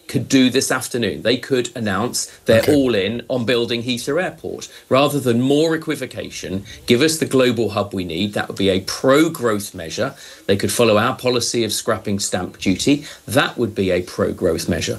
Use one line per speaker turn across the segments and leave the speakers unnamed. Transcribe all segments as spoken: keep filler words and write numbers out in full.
could do this afternoon. They could announce they're okay. all in on building Heathrow Airport. Rather than more equivocation, give us the global hub we need. That would be a pro-growth measure. They could follow our policy of scrapping stamp duty. That would be a pro-growth measure.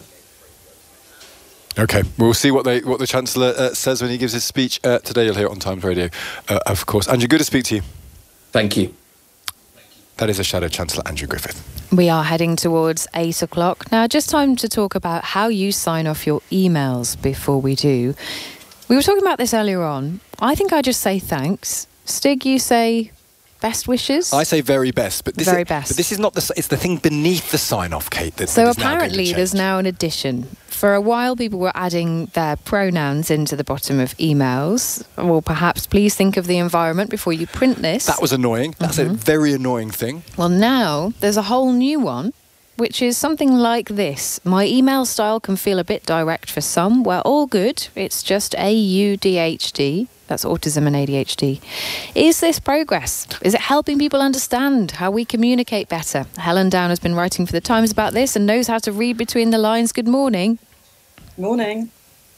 OK, we'll see what they what the Chancellor uh, says when he gives his speech uh, today. You'll hear it on Times Radio, uh, of course. Andrew, good to speak to you.
Thank you.
That is a Shadow Chancellor, Andrew Griffith.
We are heading towards eight o'clock. Now, just time to talk about how you sign off your emails before we do. We were talking about this earlier on. I think I just say thanks. Stig, you say best wishes?
I say very best. But this
very
is,
best.
But this is not the... It's the thing beneath the sign-off, Kate, that,
so
that is
apparently
now
there's now an addition. For a while, people were adding their pronouns into the bottom of emails. Well, perhaps please think of the environment before you print this.
That was annoying. That's mm-hmm. a very annoying thing.
Well, now there's a whole new one, which is something like this. My email style can feel a bit direct for some. We're all good. It's just A U D H D. That's autism and A D H D. Is this progress? Is it helping people understand how we communicate better? Helen Down has been writing for The Times about this and knows how to read between the lines. Good morning.
Morning.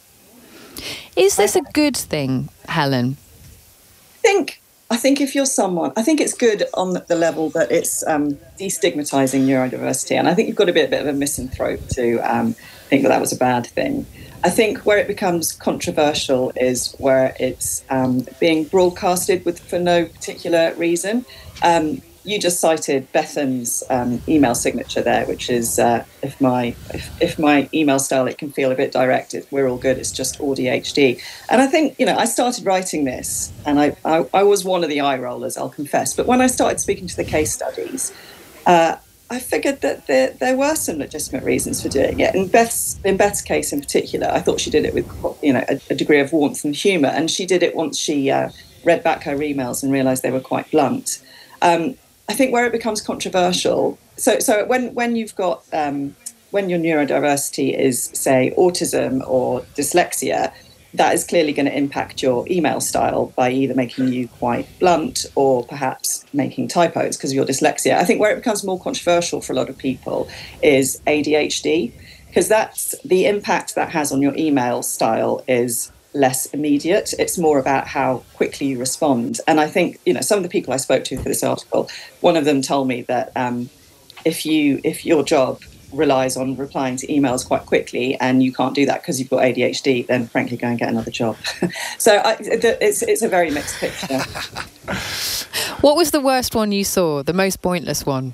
Is this a good thing, Helen?
I think, I think if you're someone, I think it's good on the level that it's um, destigmatising neurodiversity. And I think you've got to be a bit of a misanthrope to um, think that that was a bad thing. I think where it becomes controversial is where it's um, being broadcasted with for no particular reason. Um, you just cited Bethan's um, email signature there, which is uh, if my if, if my email style, it can feel a bit direct. It, we're all good. It's just A D H D. And I think, you know, I started writing this and I, I, I was one of the eye rollers, I'll confess. But when I started speaking to the case studies, uh, I figured that there, there were some legitimate reasons for doing it. In Beth's, in Beth's case in particular, I thought she did it with, you know, a, a degree of warmth and humour. And she did it once she uh, read back her emails and realised they were quite blunt. Um, I think where it becomes controversial, so so when, when you've got, um, when your neurodiversity is, say, autism or dyslexia, that is clearly going to impact your email style by either making you quite blunt or perhaps making typos because of your dyslexia. I think where it becomes more controversial for a lot of people is A D H D, because that's the impact that has on your email style is less immediate. It's more about how quickly you respond. And I think, you know, some of the people I spoke to for this article, one of them told me that um, if you if your job relies on replying to emails quite quickly and you can't do that because you've got A D H D, then frankly go and get another job. So I, it's it's a very mixed picture.
What was the worst one you saw, the most pointless one?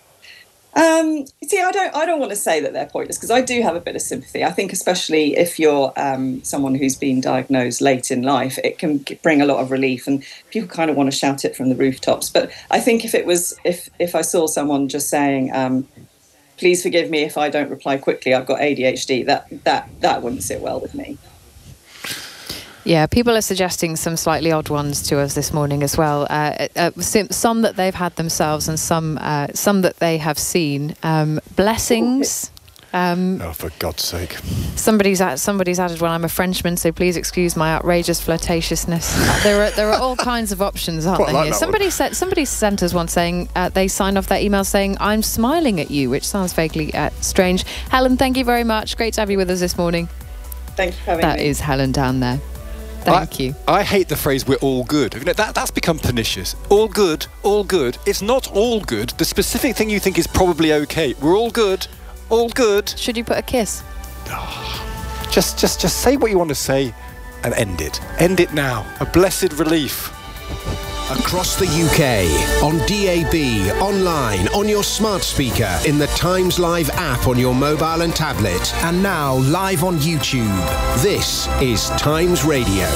Um, see, I don't I don't want to say that they're pointless because I do have a bit of sympathy. I think especially if you're um, someone who's been diagnosed late in life, it can bring a lot of relief and people kind of want to shout it from the rooftops. But I think if it was if if I saw someone just saying, um, please forgive me if I don't reply quickly, I've got A D H D, that that that wouldn't sit well with me.
Yeah, people are suggesting some slightly odd ones to us this morning as well. Uh, uh, some that they've had themselves and some uh, some that they have seen. Um, blessings. Um,
oh, for God's sake.
Somebody's at, somebody's added, well, I'm a Frenchman, so please excuse my outrageous flirtatiousness. there are there are all kinds of options, aren't
Quite
there?
like
Here?
that
Somebody
one.
said somebody sent us one saying uh, they signed off their email saying, I'm smiling at you, which sounds vaguely uh, strange. Helen, thank you very much. Great to have you with us this morning.
Thank you for having
That
me.
is Helen down there. Thank
I,
you.
I hate the phrase "we're all good." You know, that that's become pernicious. All good, all good. It's not all good. The specific thing you think is probably okay. We're all good, all good.
Should you put a kiss?
Just, just, just say what you want to say, and end it. End it now. A blessed relief.
Across the U K, on D A B, online, on your smart speaker, in the Times Live app on your mobile and tablet, and now live on YouTube. This is Times Radio.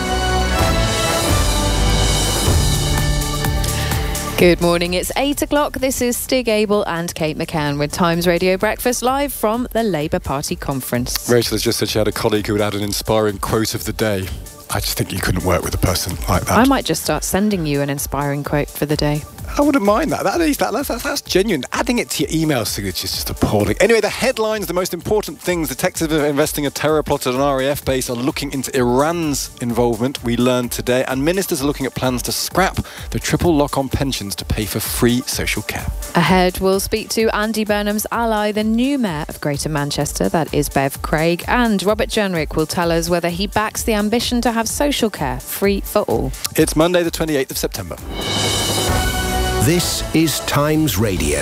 Good morning, it's eight o'clock. This is Stig Abel and Kate McCann with Times Radio Breakfast live from the Labour Party conference.
Rachel has just said she had a colleague who would add an inspiring quote of the day. I just think you couldn't work with a person like that.
I might just start sending you an inspiring quote for the day.
I wouldn't mind that. That is that. That's, that's genuine. Adding it to your email signature is just appalling. Anyway, the headlines, the most important things. Detectives are investing a terror plot at an R A F base are looking into Iran's involvement, we learned today. And ministers are looking at plans to scrap the triple lock on pensions to pay for free social care.
Ahead, we'll speak to Andy Burnham's ally, the new mayor of Greater Manchester, that is Bev Craig. And Robert Jenrick will tell us whether he backs the ambition to have social care free for all.
It's Monday the twenty-eighth of September.
This is Times Radio.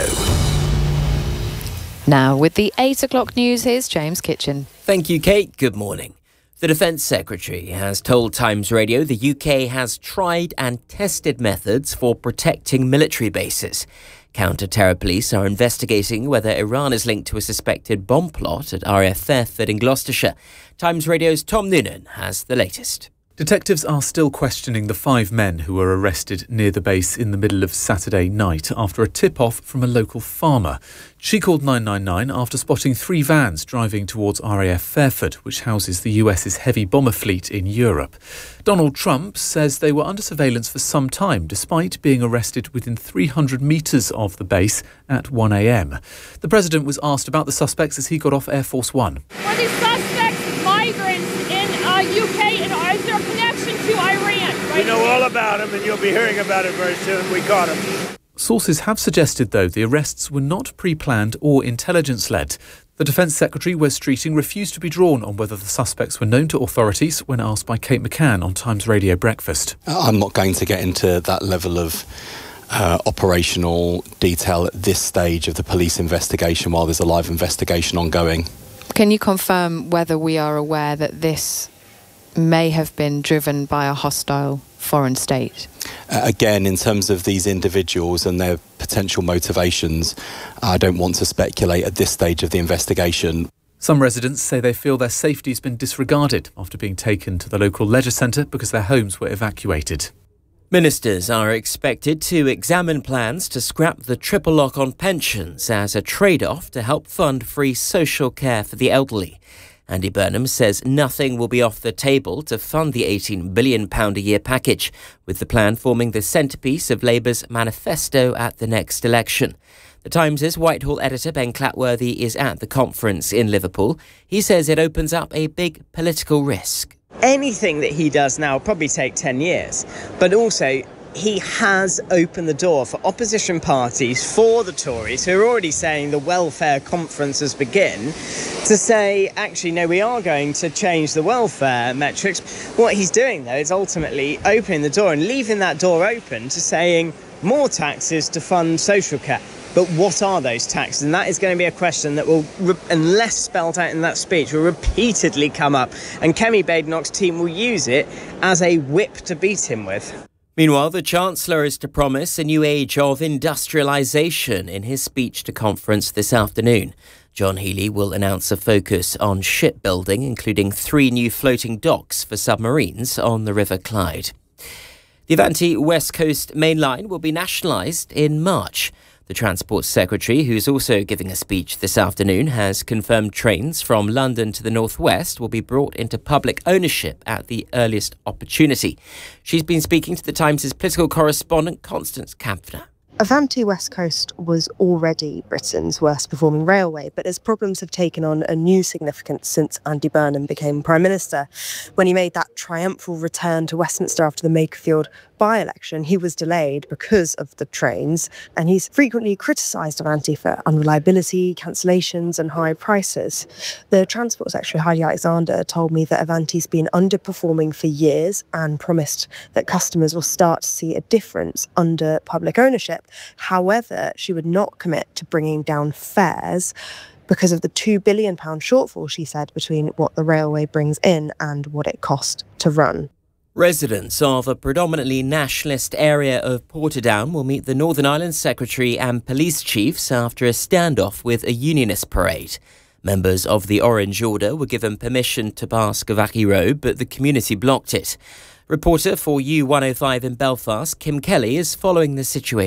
Now, with the eight o'clock news, here's James Kitchen.
Thank you, Kate. Good morning. The Defence Secretary has told Times Radio the U K has tried and tested methods for protecting military bases. Counter-terror police are investigating whether Iran is linked to a suspected bomb plot at R A F Fairford in Gloucestershire. Times Radio's Tom Noonan has the latest.
Detectives are still questioning the five men who were arrested near the base in the middle of Saturday night after a tip-off from a local farmer. She called nine nine nine after spotting three vans driving towards R A F Fairford, which houses the U S's heavy bomber fleet in Europe. Donald Trump says they were under surveillance for some time, despite being arrested within three hundred metres of the base at one a.m. The president was asked about the suspects as he got off Air Force One.
Were these suspects migrants in uh, U K, and is there a connection to Iran? Right?
We know all about them, and you'll be hearing about it very soon. We caught them.
Sources have suggested, though, the arrests were not pre-planned or intelligence-led. The Defence Secretary, Wes Streeting, refused to be drawn on whether the suspects were known to authorities when asked by Kate McCann on Times Radio Breakfast.
I'm not going to get into that level of uh, operational detail at this stage of the police investigation while there's a live investigation ongoing.
Can you confirm whether we are aware that this may have been driven by a hostile foreign state?
Uh, again, in terms of these individuals and their potential motivations, I don't want to speculate at this stage of the investigation.
Some residents say they feel their safety has been disregarded after being taken to the local leisure centre because their homes were evacuated.
Ministers are expected to examine plans to scrap the triple lock on pensions as a trade-off to help fund free social care for the elderly. Andy Burnham says nothing will be off the table to fund the eighteen billion pounds a year package, with the plan forming the centrepiece of Labour's manifesto at the next election. The Times' Whitehall editor Ben Clatworthy is at the conference in Liverpool. He says it opens up a big political risk.
Anything that he does now will probably take ten years, but also he has opened the door for opposition parties, for the Tories, who are already saying the welfare conferences begin, to say, actually, no, we are going to change the welfare metrics. What he's doing, though, is ultimately opening the door and leaving that door open to saying more taxes to fund social care. But what are those taxes? And that is going to be a question that will, unless spelled out in that speech, will repeatedly come up. And Kemi Badenoch's team will use it as a whip to beat him with.
Meanwhile, the Chancellor is to promise a new age of industrialisation in his speech to conference this afternoon. John Healey will announce a focus on shipbuilding, including three new floating docks for submarines on the River Clyde. The Avanti West Coast Main Line will be nationalised in March. The Transport Secretary, who's also giving a speech this afternoon, has confirmed trains from London to the northwest will be brought into public ownership at the earliest opportunity. She's been speaking to the Times' political correspondent, Constance Kampfner.
Avanti West Coast was already Britain's worst performing railway, but as problems have taken on a new significance since Andy Burnham became Prime Minister, when he made that triumphal return to Westminster after the Makerfield by-election, he was delayed because of the trains, and he's frequently criticised Avanti for unreliability, cancellations and high prices. The Transport Secretary, Heidi Alexander, told me that Avanti's been underperforming for years and promised that customers will start to see a difference under public ownership. However, she would not commit to bringing down fares because of the two billion pounds shortfall, she said, between what the railway brings in and what it costs to run.
Residents of a predominantly nationalist area of Portadown will meet the Northern Ireland Secretary and police chiefs after a standoff with a unionist parade. Members of the Orange Order were given permission to pass Gavaki Road, but the community blocked it. Reporter for U one oh five in Belfast, Kim Kelly, is following the situation.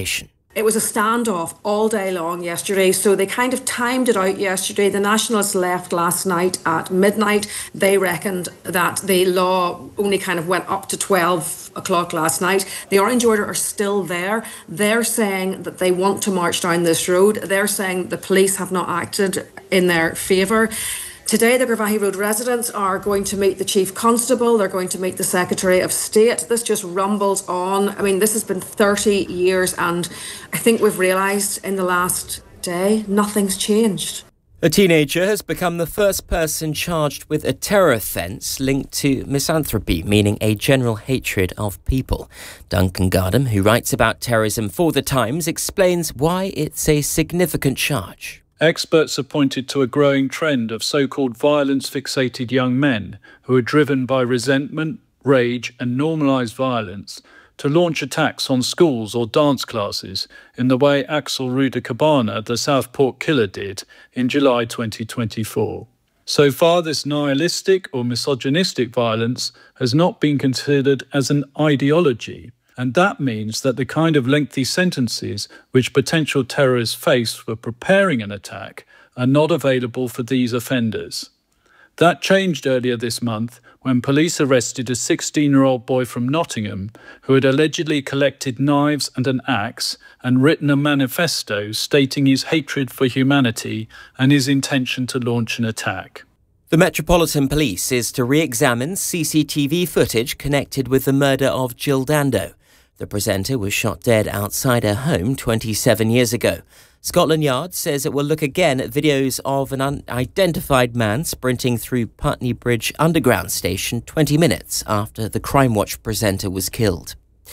It was a standoff all day long yesterday, so they kind of timed it out yesterday. The Nationalists left last night at midnight. They reckoned that the law only kind of went up to twelve o'clock last night. The Orange Order are still there. They're saying that they want to march down this road. They're saying the police have not acted in their favour. Today, the Garvaghey Road residents are going to meet the Chief Constable. They're going to meet the Secretary of State. This just rumbles on. I mean, this has been thirty years, and I think we've realised in the last day, nothing's changed.
A teenager has become the first person charged with a terror offence linked to misanthropy, meaning a general hatred of people. Duncan Gardam, who writes about terrorism for The Times, explains why it's a significant charge.
Experts have pointed to a growing trend of so-called violence-fixated young men who are driven by resentment, rage and normalised violence to launch attacks on schools or dance classes in the way Axel Ruda-Cabana, the Southport killer, did in July twenty twenty-four. So far, this nihilistic or misogynistic violence has not been considered as an ideology. And that means that the kind of lengthy sentences which potential terrorists face for preparing an attack are not available for these offenders. That changed earlier this month when police arrested a sixteen-year-old boy from Nottingham who had allegedly collected knives and an axe and written a manifesto stating his hatred for humanity and his intention to launch an attack.
The Metropolitan Police is to re-examine C C T V footage connected with the murder of Jill Dando. The presenter was shot dead outside her home twenty-seven years ago. Scotland Yard says it will look again at videos of an unidentified man sprinting through Putney Bridge Underground station twenty minutes after the Crime Watch presenter was killed.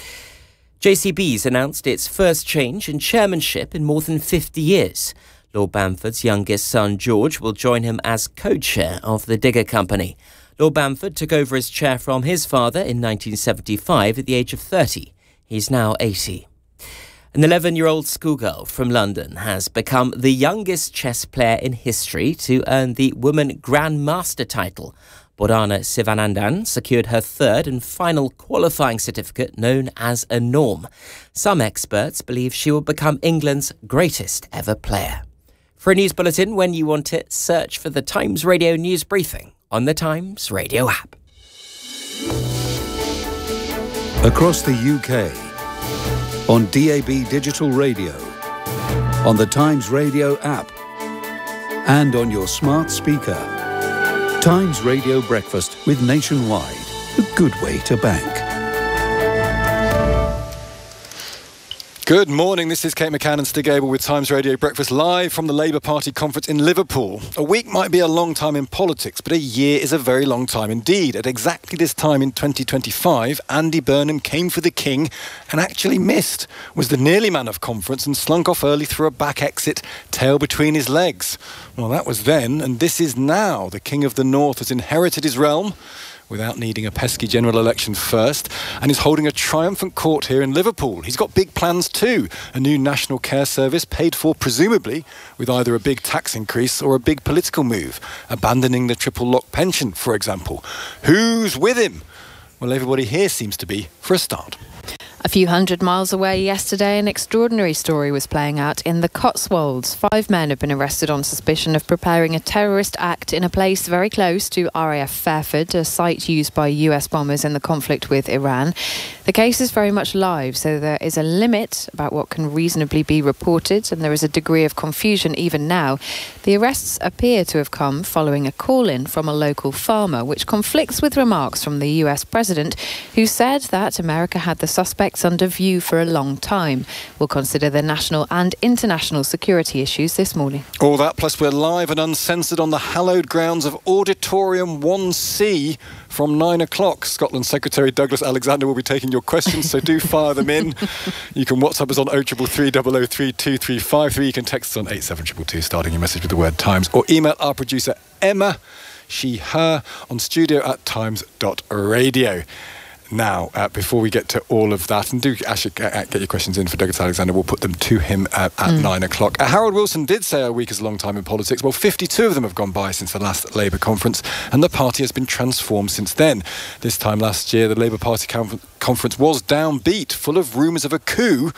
J C B's announced its first change in chairmanship in more than fifty years. Lord Bamford's youngest son, George, will join him as co-chair of the Digger Company. Lord Bamford took over as chair from his father in nineteen seventy-five at the age of thirty. He's now eighty. An eleven-year-old schoolgirl from London has become the youngest chess player in history to earn the Women Grandmaster title. Borana Sivanandan secured her third and final qualifying certificate known as a norm. Some experts believe she will become England's greatest ever player. For a news bulletin when you want it, search for the Times Radio News Briefing on the Times Radio app.
Across the U K, on D A B Digital Radio, on the Times Radio app, and on your smart speaker. Times Radio Breakfast with Nationwide, a good way to bank.
Good morning, this is Kate McCann and Stig Abel with Times Radio Breakfast live from the Labour Party conference in Liverpool. A week might be a long time in politics, but a year is a very long time indeed. At exactly this time in twenty twenty-five, Andy Burnham came for the King and actually missed, was the nearly man of conference and slunk off early through a back exit, tail between his legs. Well, that was then, and this is now. The King of the North has inherited his realm without needing a pesky general election first, and is holding a triumphant court here in Liverpool. He's got big plans too. A new national care service paid for, presumably, with either a big tax increase or a big political move. Abandoning the triple lock pension, for example. Who's with him? Well, everybody here seems to be, for a start.
A few hundred miles away yesterday, an extraordinary story was playing out in the Cotswolds. Five men have been arrested on suspicion of preparing a terrorist act in a place very close to R A F Fairford, a site used by U S bombers in the conflict with Iran. The case is very much live, so there is a limit about what can reasonably be reported, and there is a degree of confusion even now. The arrests appear to have come following a call-in from a local farmer, which conflicts with remarks from the U S president, who said that America had the suspects under view for a long time. We'll consider the national and international security issues this morning.
All that, plus we're live and uncensored on the hallowed grounds of Auditorium one C from nine o'clock. Scotland Secretary Douglas Alexander will be taking your questions, so do fire them in. You can WhatsApp us on oh three three, double oh three, two three five three. You can text us on eight seven two two, starting your message with the word Times, or email our producer Emma, she, her, on studio at times dot radio. Now, uh, before we get to all of that, and do actually get your questions in for Douglas Alexander, we'll put them to him uh, at mm. nine o'clock. Uh, Harold Wilson did say a week is a long time in politics. Well, fifty-two of them have gone by since the last Labour conference, and the party has been transformed since then. This time last year, the Labour Party conf- conference was downbeat, full of rumours of a coup.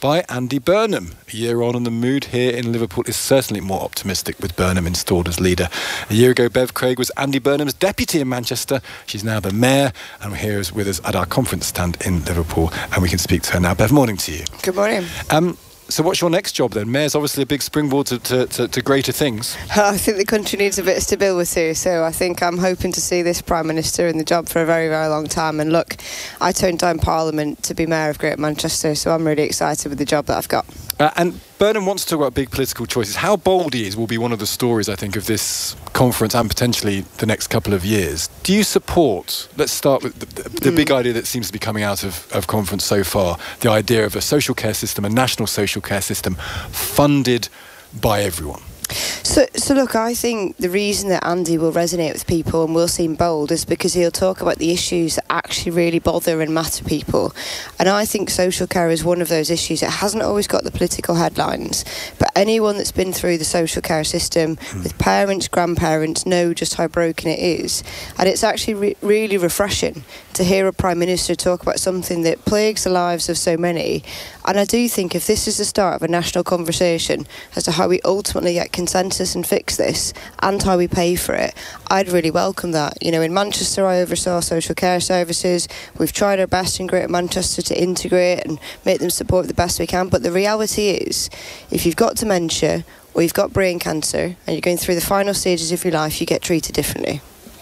by Andy Burnham. A year on, and the mood here in Liverpool is certainly more optimistic with Burnham installed as leader. A year ago, Bev Craig was Andy Burnham's deputy in Manchester. She's now the mayor, and here is with us at our conference stand in Liverpool, and we can speak to her now. Bev, morning to you.
Good morning.
Um, So what's your next job then? Mayor's obviously a big springboard to, to, to, to greater things.
I think the country needs a bit of stability, so I think I'm hoping to see this Prime Minister in the job for a very, very long time. And look, I turned down Parliament to be Mayor of Greater Manchester, so I'm really excited with the job that I've got.
Uh, and Burnham wants to talk about big political choices. How bold he is will be one of the stories, I think, of this conference and potentially the next couple of years. Do you support, let's start with the, the, the mm. big idea that seems to be coming out of, of conference so far, the idea of a social care system, a national social care system funded by everyone?
So, so look, I think the reason that Andy will resonate with people and will seem bold is because he'll talk about the issues that actually really bother and matter people. And I think social care is one of those issues. It hasn't always got the political headlines, but anyone that's been through the social care system mm. with parents, grandparents, know just how broken it is. And it's actually re- really refreshing to hear a Prime Minister talk about something that plagues the lives of so many. And I do think if this is the start of a national conversation as to how we ultimately get consensus and fix this and how we pay for it, I'd really welcome that. You know, in Manchester I oversaw social care services. We've tried our best in Greater Manchester to integrate and make them support the best we can, but the reality is if you've got dementia or you've got brain cancer and you're going through the final stages of your life, you get treated differently.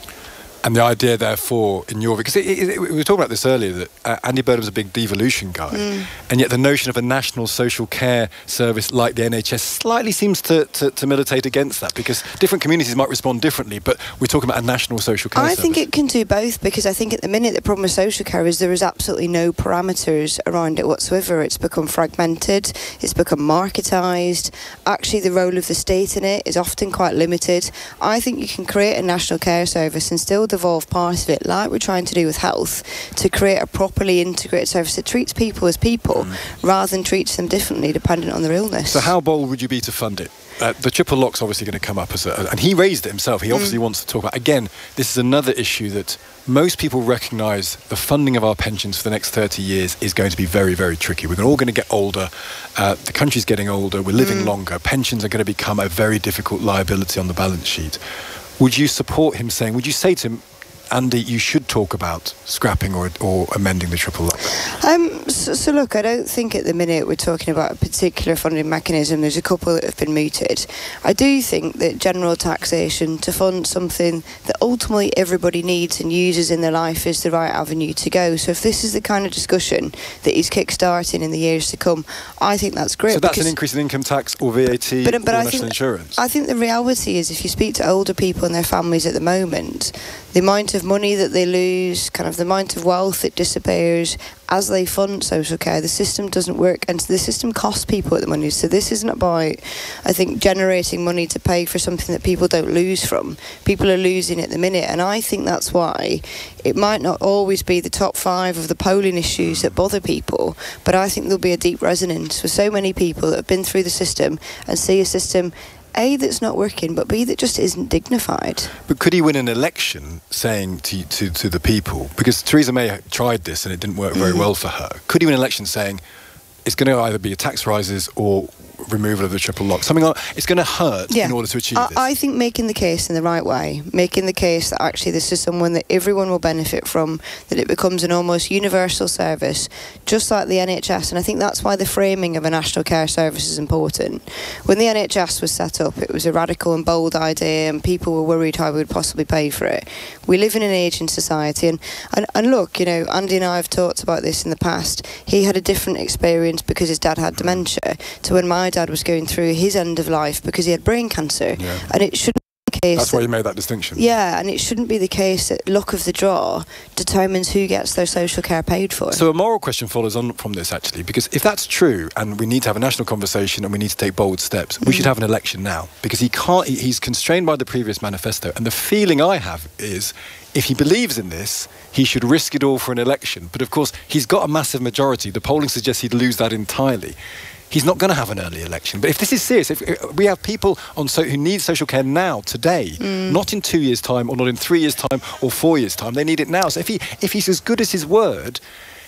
And the idea, therefore, in your... Because it, it, it, we were talking about this earlier, that uh, Andy Burnham's a big devolution guy, mm. and yet the notion of a national social care service like the N H S slightly seems to, to, to militate against that, because different communities might respond differently, but we're talking about a national social care
I
service.
think it can do both, because I think at the minute the problem with social care is there is absolutely no parameters around it whatsoever. It's become fragmented, it's become marketised. Actually, the role of the state in it is often quite limited. I think you can create a national care service and still devolve part of it, like we're trying to do with health, to create a properly integrated service that treats people as people mm. rather than treats them differently dependent on their illness.
So how bold would you be to fund it? Uh, the triple lock's obviously going to come up as a, and he raised it himself. He obviously mm. wants to talk about, again, this is another issue that most people recognise. The funding of our pensions for the next thirty years is going to be very, very tricky. We're all going to get older. Uh, the country's getting older. We're living mm. longer. Pensions are going to become a very difficult liability on the balance sheet. Would you support him saying, would you say to him, Andy, you should talk about scrapping or or amending the triple lock?
Um, so, so look, I don't think at the minute we're talking about a particular funding mechanism. There's a couple that have been mooted. I do think that general taxation to fund something that ultimately everybody needs and uses in their life is the right avenue to go. So if this is the kind of discussion that he's kick-starting in the years to come, I think that's great.
So that's an increase in income tax or V A T but, but or I national
think,
insurance?
I think the reality is if you speak to older people and their families at the moment, the amount of money that they lose, kind of the amount of wealth that disappears as they fund social care, the system doesn't work, and the system costs people the money. So this isn't about, I think, generating money to pay for something that people don't lose from. People are losing at the minute, and I think that's why it might not always be the top five of the polling issues that bother people, but I think there'll be a deep resonance for so many people that have been through the system and see a system A, that's not working, but B, that just isn't dignified.
But could he win an election saying to to, to the people, because Theresa May tried this and it didn't work very mm. well for her, could he win an election saying it's going to either be tax rises or removal of the triple lock, something like it's going to hurt yeah. in order to achieve
I,
this?
I think making the case in the right way, making the case that actually this is someone that everyone will benefit from, that it becomes an almost universal service, just like the N H S. And I think that's why the framing of a national care service is important. When the N H S was set up, it was a radical and bold idea, and people were worried how we would possibly pay for it. We live in an ageing society, and, and, and look, you know, Andy and I have talked about this in the past. He had a different experience because his dad had dementia to when my dad was going through his end of life because he had brain cancer. Yeah. And it shouldn't be the case.
That's
that,
why you made that distinction.
Yeah, and it shouldn't be the case that luck of the draw determines who gets their social care paid for.
So a moral question follows on from this, actually, because if that's true and we need to have a national conversation and we need to take bold steps, we mm. should have an election now, because he can't. He, he's constrained by the previous manifesto, and the feeling I have is if he believes in this, he should risk it all for an election. But of course, he's got a massive majority. The polling suggests he'd lose that entirely. He's not going to have an early election. But if this is serious, if we have people on so, who need social care now, today, mm. not in two years' time or not in three years' time or four years' time, they need it now. So if he if he's as good as his word,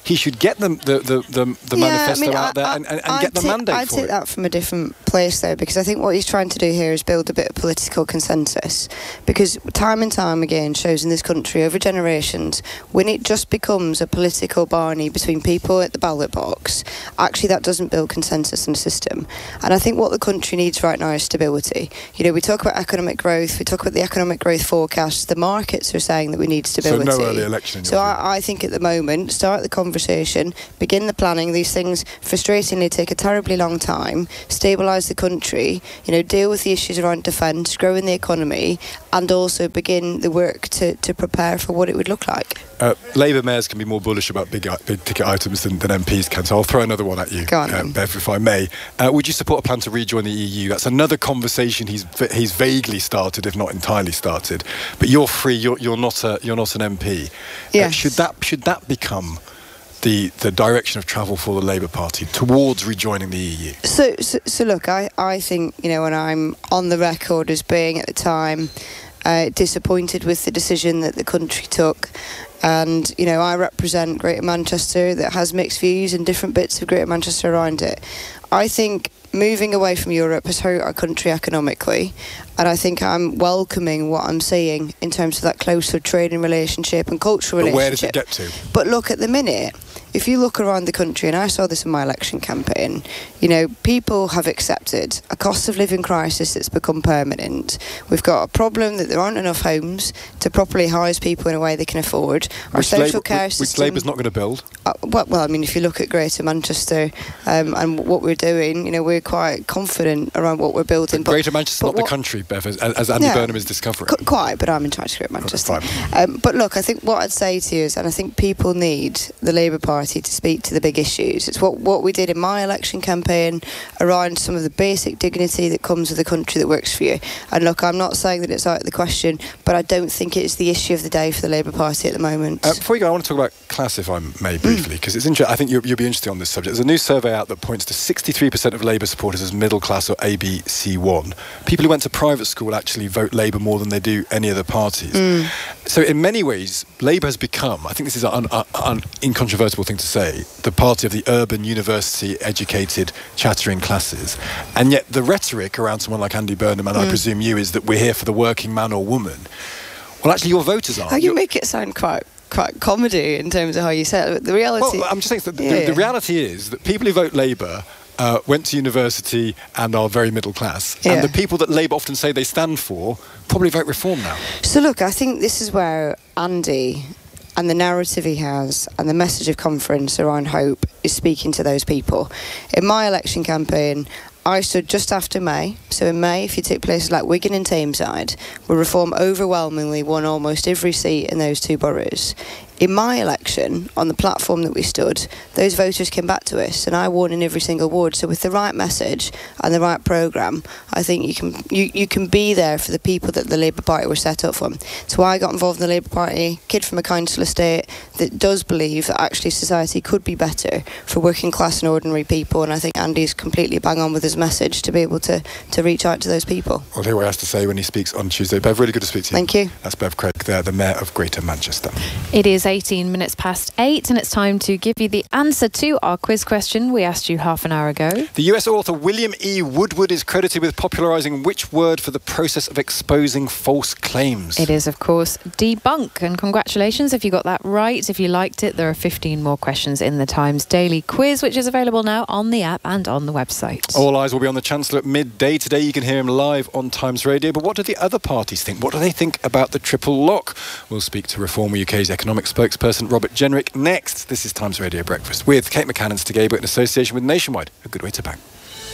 he should get the the the, the, the
yeah,
manifesto
I mean,
out there
I,
and, and, and
I'd
get the
take,
mandate
I'd
for
take
it.
that from a different place, though, because I think what he's trying to do here is build a bit of political consensus. Because time and time again shows in this country over generations, when it just becomes a political barney between people at the ballot box, actually that doesn't build consensus in the system. And I think what the country needs right now is stability. You know, we talk about economic growth, we talk about the economic growth forecasts, the markets are saying that we need stability.
So no early election in your
So I, I think at the moment, start the conversation, begin the planning. These things frustratingly take a terribly long time. Stabilise the country, you know, deal with the issues around defence, growing the economy, and also begin the work to, to prepare for what it would look like.
Uh, Labour mayors can be more bullish about big, big ticket items than, than M Ps can, so I'll throw another one at you,
Go on,
uh, Bev, if I may. Uh, would you support a plan to rejoin the E U? That's another conversation he's he's vaguely started, if not entirely started. But you're free. You're you're not a you're not an M P.
Yes.
Uh, should that should that become the the direction of travel for the Labour Party towards rejoining the E U?
So, so, so look, I, I think, you know, when I'm on the record as being at the time uh, disappointed with the decision that the country took. And, you know, I represent Greater Manchester that has mixed views and different bits of Greater Manchester around it. I think moving away from Europe has hurt our country economically. And I think I'm welcoming what I'm seeing in terms of that closer trading relationship and cultural
but
relationship.
Where does it get to?
But look, at the minute, if you look around the country, and I saw this in my election campaign, you know, people have accepted a cost of living crisis that's become permanent. We've got a problem that there aren't enough homes to properly house people in a way they can afford. Our
Which
social
Labour,
care
which,
system...
Which Labour's not going to build?
Uh, well, well, I mean, if you look at Greater Manchester um, and what we're doing, you know, we're quite confident around what we're building.
But Greater Manchester's not
what,
the country, Bev, as, as Andy
Yeah.
Burnham is discovering.
Qu- quite, but I'm in charge of Greater Manchester. Um, but look, I think what I'd say to you is, and I think people need the Labour Party to speak to the big issues. It's what, what we did in my election campaign around some of the basic dignity that comes with a country that works for you. And look, I'm not saying that it's out of the question, but I don't think it's the issue of the day for the Labour Party at the moment.
Uh, before you go, I want to talk about class, if I may, briefly, because it's interesting. I think you'll, you'll be interested on this subject. There's a new survey out that points to sixty-three percent of Labour supporters as middle class or A B C one. People who went to private school actually vote Labour more than they do any other parties.
Mm.
So in many ways, Labour has become, I think this is an un, un, un, incontrovertible thing to say, the party of the urban, university-educated, chattering classes. And yet the rhetoric around someone like Andy Burnham, and mm. I presume you, is that we're here for the working man or woman. Well, actually, your voters aren't.
How you make it sound quite quite comedy in terms of how you say it. The reality...
Well, I'm just saying that the,
yeah.
the, the reality is that people who vote Labour uh, went to university and are very middle class.
Yeah.
And the people that Labour often say they stand for probably vote Reform now.
So look, I think this is where Andy and the narrative he has and the message of conference around hope is speaking to those people. In my election campaign, I stood just after May. So in May, if you take places like Wigan and Tameside, where Reform overwhelmingly won almost every seat in those two boroughs. In my election, on the platform that we stood, those voters came back to us, and I won in every single ward. So with the right message and the right programme, I think you can you, you can be there for the people that the Labour Party were set up for. So I got involved in the Labour Party, kid from a council estate that does believe that actually society could be better for working class and ordinary people, and I think Andy's completely bang on with his message to be able to, to reach out to those people.
Well, hear what he has to say when he speaks on Tuesday. Bev, really good to speak to you.
Thank you.
That's Bev Craig there, the Mayor of Greater Manchester.
It is eighteen minutes past eight, and it's time to give you the answer to our quiz question we asked you half an hour ago.
The U S author William E. Woodward is credited with popularising which word for the process of exposing false claims?
It is, of course, debunk. And congratulations if you got that right. If you liked it, there are fifteen more questions in the Times Daily Quiz, which is available now on the app and on the website.
All eyes will be on the Chancellor at midday today. You can hear him live on Times Radio. But what do the other parties think? What do they think about the triple lock? We'll speak to Reform U K's economic spokesperson Robert Jenrick next. This is Times Radio Breakfast with Kate McCann and Stig Abel in association with Nationwide. A good way to bang.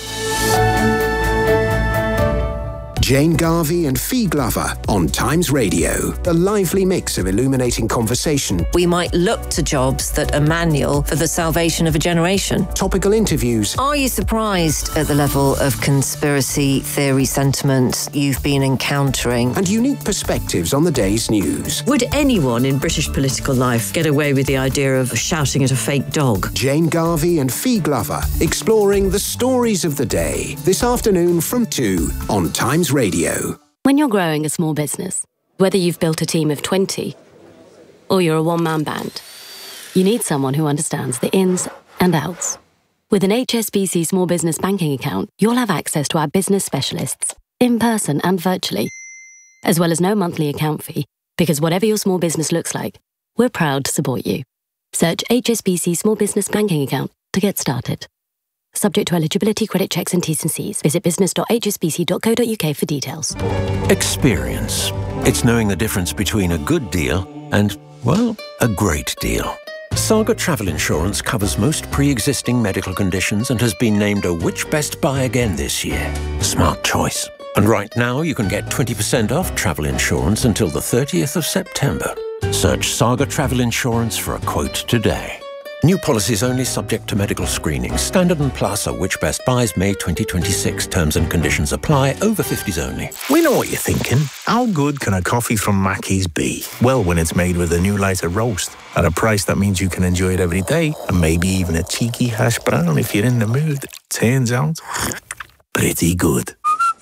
Jane Garvey and Fee Glover on Times Radio. A lively mix of illuminating conversation.
We might look to jobs that are manual for the salvation of a generation.
Topical interviews.
Are you surprised at the level of conspiracy theory sentiment you've been encountering?
And unique perspectives on the day's news.
Would anyone in British political life get away with the idea of shouting at a fake dog?
Jane Garvey and Fee Glover exploring the stories of the day. This afternoon from two on Times Radio. Radio.
When you're growing a small business, whether you've built a team of twenty or you're a one-man band, You need someone who understands the ins and outs. With an H S B C Small Business Banking account, you'll have access to our business specialists, in person and virtually, as well as no monthly account fee, because whatever your small business looks like, we're proud to support you. Search H S B C Small Business Banking account to get started. Subject to eligibility, credit checks and T's and C's. Visit business dot h s b c dot co dot u k for details.
Experience. It's knowing the difference between a good deal and, well, a great deal. Saga Travel Insurance covers most pre-existing medical conditions and has been named a Which Best Buy again this year. Smart choice. And right now you can get twenty percent off travel insurance until the thirtieth of September. Search Saga Travel Insurance for a quote today. New policies only subject to medical screening. Standard and Plus are Which Best Buys May twenty twenty-six. Terms and conditions apply. Over fifties only.
We know what you're thinking. How good can a coffee from Mackey's be? Well, when it's made with a new lighter roast at a price that means you can enjoy it every day, and maybe even a cheeky hash brown if you're in the mood. Turns out, pretty good.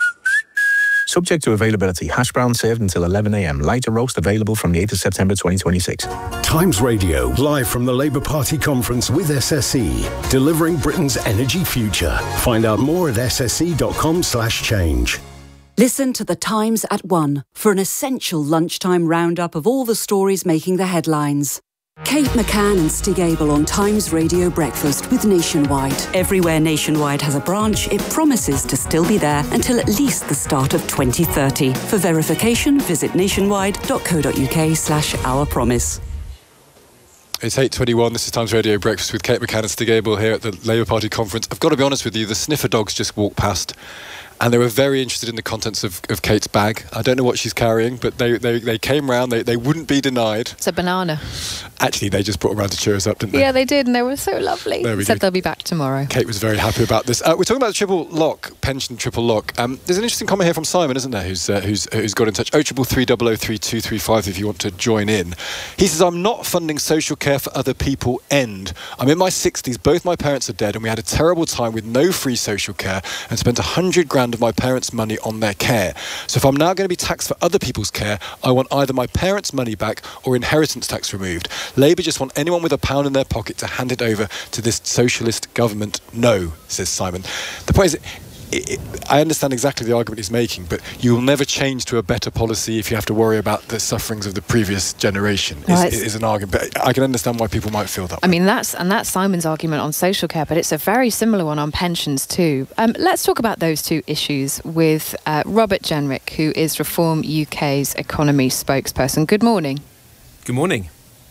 Subject to availability. Hash brown served until eleven a m. Lighter roast available from the eighth of September twenty twenty-six.
Times Radio, live from the Labour Party conference with S S E, delivering Britain's energy future. Find out more at s s e dot com slash change.
Listen to The Times at one for an essential lunchtime roundup of all the stories making the headlines. Kate McCann and Stig Abel on Times Radio Breakfast with Nationwide. Everywhere Nationwide has a branch, it promises to still be there until at least the start of twenty thirty. For verification, visit nationwide dot co dot u k slash our promise.
It's eight twenty-one. This is Times Radio Breakfast with Kate McCann and Stig Abel here at the Labour Party conference. I've got to be honest with you, the sniffer dogs just walked past and they were very interested in the contents of, of Kate's bag. I don't know what she's carrying, but they, they, they came round. They, they wouldn't be denied.
It's a banana.
Actually, they just brought around to cheer us up, didn't they?
Yeah, they did, and they were so lovely.
There we
Said
go.
they'll be back tomorrow.
Kate was very happy about this. Uh, we're talking about the triple lock, pension triple lock. Um, there's an interesting comment here from Simon, isn't there, who's uh, who's who's got in touch. oh triple three double oh three two three five if you want to join in. He says, I'm not funding social care for other people, end. I'm in my sixties, both my parents are dead, and we had a terrible time with no free social care and spent a hundred grand of my parents' money on their care. So if I'm now going to be taxed for other people's care, I want either my parents' money back or inheritance tax removed. Labour just want anyone with a pound in their pocket to hand it over to this socialist government. No, says Simon. The point is, it, it, I understand exactly the argument he's making, but you will never change to a better policy if you have to worry about the sufferings of the previous generation. Is,
Right.
is an argument, but I can understand why people might feel that.
I mean, that's and that's Simon's argument on social care, but it's a very similar one on pensions too. Um, let's talk about those two issues with uh, Robert Jenrick, who is Reform U K's economy spokesperson. Good morning.
Good morning.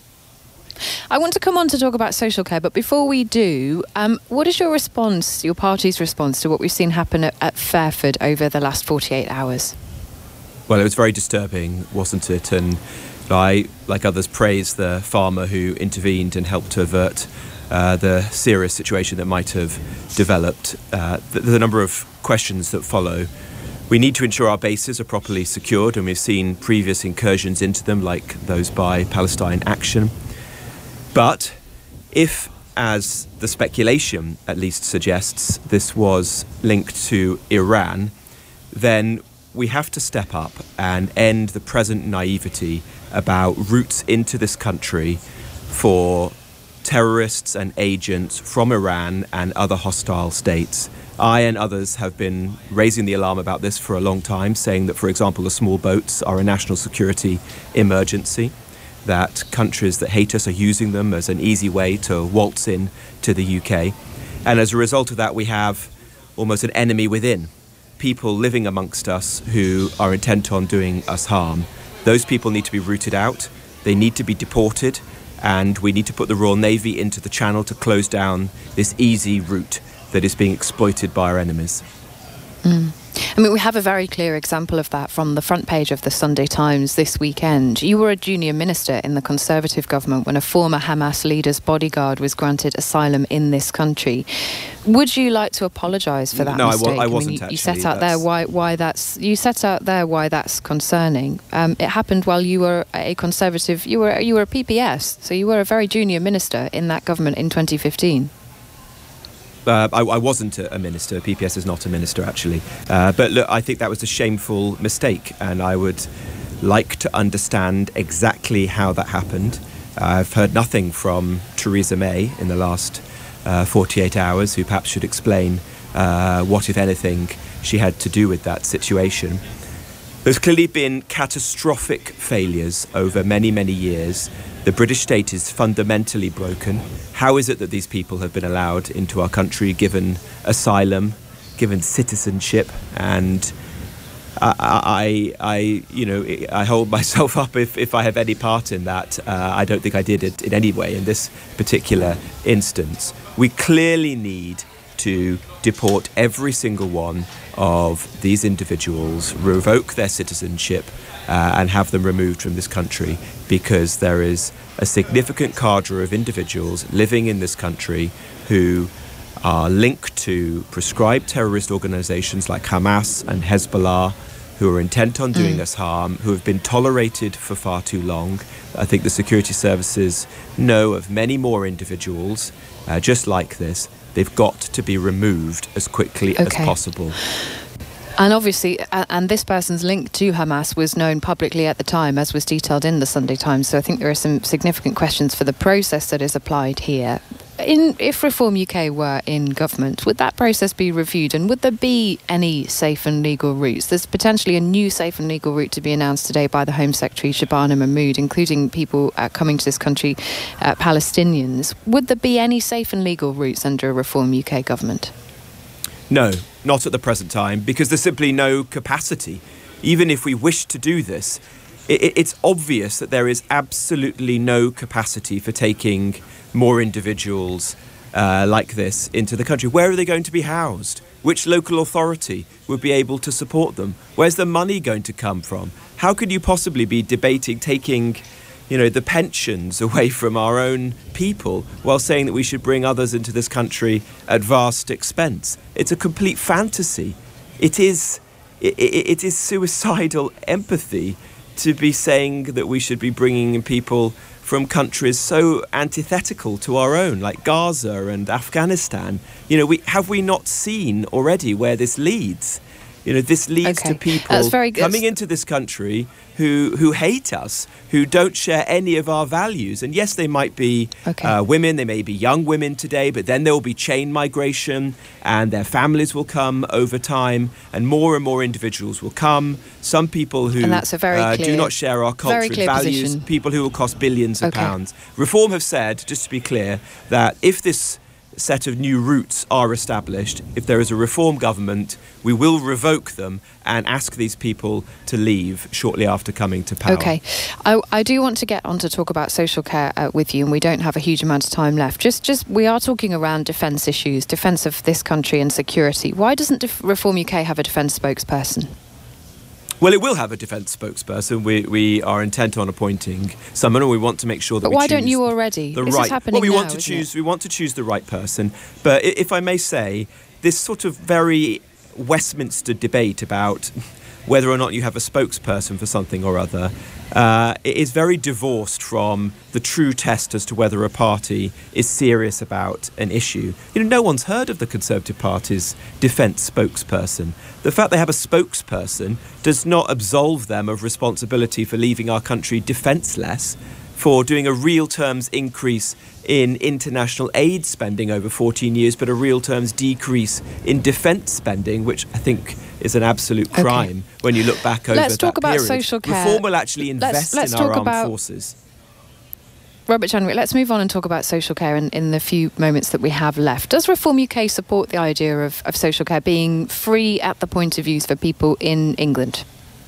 I want to come on to talk about social care, but before we do, um, what is your response, your party's response to what we've seen happen at, at Fairford over the last forty-eight hours?
Well, it was very disturbing, wasn't it? And I, like others, praise the farmer who intervened and helped to avert uh, the serious situation that might have developed. Uh, there's a number of questions that follow. We need to ensure our bases are properly secured, and we've seen previous incursions into them, like those by Palestine Action. But if, as the speculation at least suggests, this was linked to Iran, then we have to step up and end the present naivety about routes into this country for terrorists and agents from Iran and other hostile states. I and others have been raising the alarm about this for a long time, saying that, for example, the small boats are a national security emergency, that countries that hate us are using them as an easy way to waltz in to the U K. And as a result of that, we have almost an enemy within, people living amongst us who are intent on doing us harm. Those people need to be rooted out, they need to be deported, and we need to put the Royal Navy into the channel to close down this easy route that is being exploited by our enemies.
Mm. I mean, we have a very clear example of that from the front page of the Sunday Times this weekend. You were a junior minister in the Conservative government when a former Hamas leader's bodyguard was granted asylum in this country. Would you like to apologise for that
no,
mistake?
I, wa- I wasn't
I mean, you,
actually.
you set out
That's...
there why why that's you set out there why that's concerning. Um, it happened while you were a Conservative. You were you were a P P S, so you were a very junior minister in that government in twenty fifteen.
Uh, I, I wasn't a, a minister. P P S is not a minister, actually. Uh, but look, I think that was a shameful mistake, and I would like to understand exactly how that happened. I've heard nothing from Theresa May in the last uh, forty-eight hours, who perhaps should explain uh, what, if anything, she had to do with that situation. There's clearly been catastrophic failures over many, many years. The British state is fundamentally broken. How is it that these people have been allowed into our country, given asylum, given citizenship? And I, I, I you know, I hold myself up if, if I have any part in that. Uh, I don't think I did it in any way in this particular instance. We clearly need to deport every single one of these individuals, revoke their citizenship, uh, and have them removed from this country, because there is a significant cadre of individuals living in this country who are linked to prescribed terrorist organisations like Hamas and Hezbollah, who are intent on doing mm. us harm, who have been tolerated for far too long. I think the security services know of many more individuals uh, just like this. They've got to be removed as quickly okay. as possible.
And obviously, and this person's link to Hamas was known publicly at the time, as was detailed in the Sunday Times. So I think there are some significant questions for the process that is applied here. In, if Reform U K were in government, would that process be reviewed, and would there be any safe and legal routes? There's potentially a new safe and legal route to be announced today by the Home Secretary, Shabana Mahmood, including people uh, coming to this country, uh, Palestinians. Would there be any safe and legal routes under a Reform U K government?
No, not at the present time, because there's simply no capacity. Even if we wish to do this, it, it's obvious that there is absolutely no capacity for taking more individuals uh, like this into the country. Where are they going to be housed? Which local authority would be able to support them? Where's the money going to come from? How could you possibly be debating taking, you know, the pensions away from our own people while saying that we should bring others into this country at vast expense? It's a complete fantasy. It is, it, it is suicidal empathy to be saying that we should be bringing in people from countries so antithetical to our own, like Gaza and Afghanistan. You know, we have we not seen already where this leads? You know, this leads okay. to people coming into this country who who hate us, who don't share any of our values. And yes, they might be okay. uh, women, they may be young women today, but then there will be chain migration and their families will come over time, and more and more individuals will come. Some people who uh, do not share our culture and values, position. people who will cost billions of okay. pounds. Reform have said, just to be clear, that if this set of new routes are established, if there is a Reform government, we will revoke them and ask these people to leave shortly after coming to power.
Okay. I, I do want to get on to talk about social care uh, with you, and we don't have a huge amount of time left. Just, just we are talking around defence issues, defence of this country and security. Why doesn't Def- Reform U K have a defence spokesperson?
Well, it will have a defence spokesperson. We we are intent on appointing someone, and we want to make sure that
but
we
why
choose
don't you already?
The
this
right.
is happening
well, we
now,
want to choose. It? We want to choose the right person. But if I may say, this sort of very Westminster debate about whether or not you have a spokesperson for something or other uh, is very divorced from the true test as to whether a party is serious about an issue. You know, no one's heard of the Conservative Party's defence spokesperson. The fact they have a spokesperson does not absolve them of responsibility for leaving our country defenceless, for doing a real terms increase in international aid spending over fourteen years, but a real terms decrease in defence spending, which I think is an absolute crime okay. when you look back over
let's
that
talk about
period.
social care.
Reform will actually invest
let's, let's
in
talk
our armed
about
forces.
Robert Jenrick, let's move on and talk about social care in, in the few moments that we have left. Does Reform U K support the idea of, of social care being free at the point of use for people in England?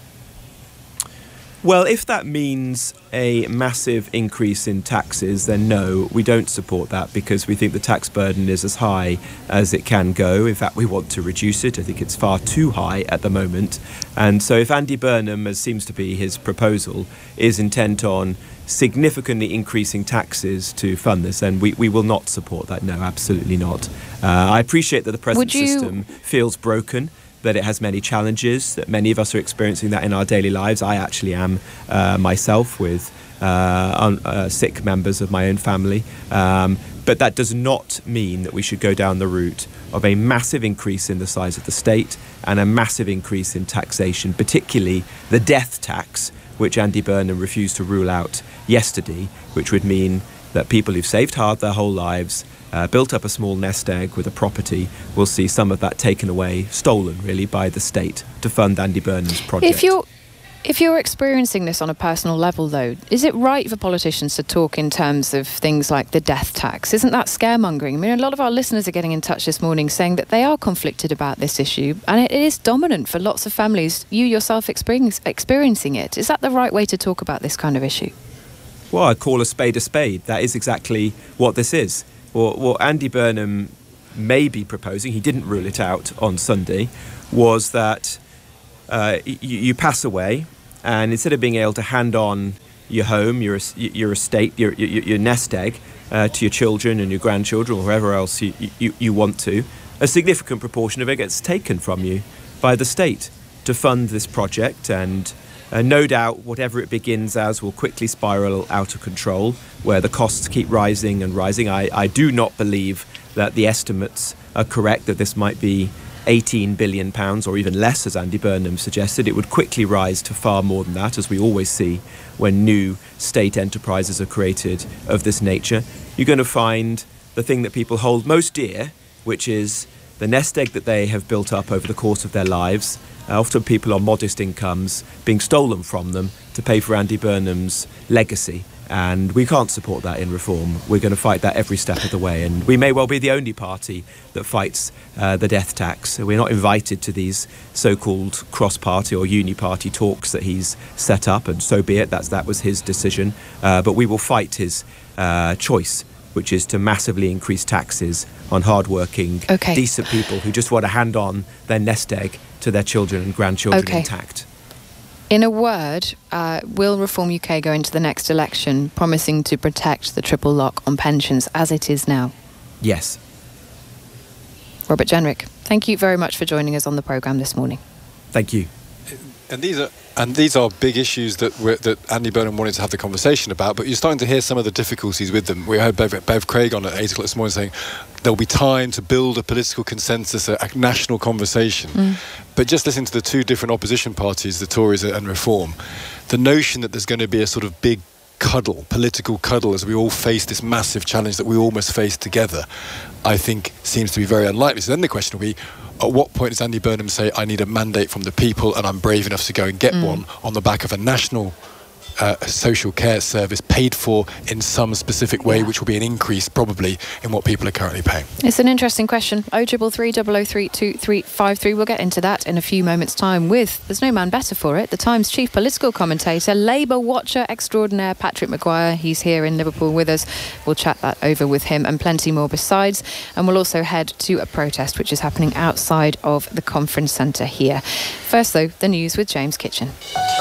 Well, if that means a massive increase in taxes, then no, we don't support that, because we think the tax burden is as high as it can go. In fact, we want to reduce it. I think it's far too high at the moment. And so if Andy Burnham, as seems to be his proposal, is intent on significantly increasing taxes to fund this, then we, we will not support that. No, absolutely not. Uh, I appreciate that the present you... system feels broken, that it has many challenges, that many of us are experiencing that in our daily lives. I actually am uh, myself, with uh, un- uh, sick members of my own family. Um, but that does not mean that we should go down the route of a massive increase in the size of the state and a massive increase in taxation, particularly the death tax, which Andy Burnham refused to rule out yesterday, which would mean that people who've saved hard their whole lives, uh, built up a small nest egg with a property, will see some of that taken away, stolen really, by the state to fund Andy Burnham's project.
If you're If you're experiencing this on a personal level, though, is it right for politicians to talk in terms of things like the death tax? Isn't that scaremongering? I mean, a lot of our listeners are getting in touch this morning saying that they are conflicted about this issue, and it is dominant for lots of families, you yourself experience, experiencing it. Is that the right way to talk about this kind of issue?
Well, I'd call a spade a spade. That is exactly what this is. What, what Andy Burnham may be proposing, he didn't rule it out on Sunday, was that uh, you, you pass away, and instead of being able to hand on your home, your your estate, your your, your nest egg uh, to your children and your grandchildren or whoever else you, you, you want to, a significant proportion of it gets taken from you by the state to fund this project. And uh, no doubt whatever it begins as will quickly spiral out of control, where the costs keep rising and rising. I, I do not believe that the estimates are correct, that this might be eighteen billion pounds or even less, as Andy Burnham suggested. It would quickly rise to far more than that, as we always see when new state enterprises are created of this nature. You're going to find the thing that people hold most dear, which is the nest egg that they have built up over the course of their lives, uh, often people on modest incomes, being stolen from them to pay for Andy Burnham's legacy. And we can't support that in reform. We're going to fight that every step of the way. And we may well be the only party that fights uh, the death tax. We're not invited to these so-called cross-party or uni-party talks that he's set up, and so be it. That's, that was his decision. Uh, but we will fight his uh, choice, which is to massively increase taxes on hard-working,
okay.
decent people who just want to hand on their nest egg to their children and grandchildren
okay.
intact.
In a word, uh, will Reform U K go into the next election promising to protect the triple lock on pensions as it is now?
Yes.
Robert Jenrick, thank you very much for joining us on the programme this morning.
Thank you.
And these are and these are big issues that we're, that Andy Burnham wanted to have the conversation about, but you're starting to hear some of the difficulties with them. We heard Bev, Bev Craig on at eight o'clock this morning saying there'll be time to build a political consensus, a, a national conversation. Mm. But just listening to the two different opposition parties, the Tories and Reform, the notion that there's going to be a sort of big cuddle, political cuddle, as we all face this massive challenge that we all must face together, I think seems to be very unlikely. So then the question will be, at what point does Andy Burnham say, I need a mandate from the people and I'm brave enough to go and get mm. one on the back of a national uh, social care service paid for in some specific way, yeah. which will be an increase probably in what people are currently paying?
It's an interesting question. oh three three, double oh three, two three five three. We'll get into that in a few moments' time with, there's no man better for it, the Times chief political commentator, Labour watcher extraordinaire Patrick Maguire. He's here in Liverpool with us. We'll chat that over with him and plenty more besides. And we'll also head to a protest which is happening outside of the conference centre here. First, though, the news with James Kitchen.